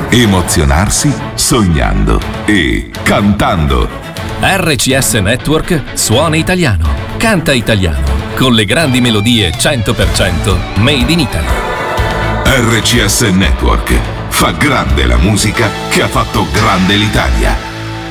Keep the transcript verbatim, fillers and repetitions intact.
emozionarsi sognando e cantando. R C S Network suona italiano, canta italiano, con le grandi melodie cento per cento made in Italy. R C S Network fa grande la musica che ha fatto grande l'Italia.